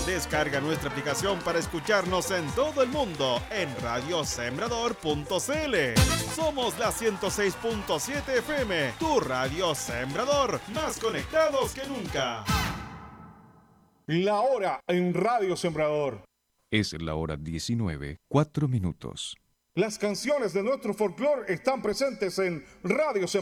Descarga nuestra aplicación para escucharnos en todo el mundo en radiosembrador.cl. Somos la 106.7 FM, tu radio Sembrador, más conectados que nunca. La hora en Radio Sembrador. Es la hora 19:04. Las canciones de nuestro folclore están presentes en Radio Sembrador.